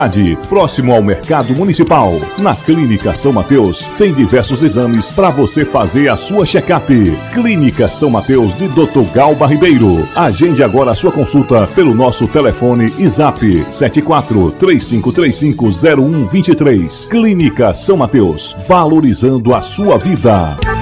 próximo ao Mercado Municipal. Na Clínica São Mateus tem diversos exames para você fazer a sua check-up. Clínica São Mateus de Dr. Galba Ribeiro. Agende agora a sua consulta pelo nosso telefone e zap 74-3535-0123. Clínica São Mateus, valorizando a sua vida.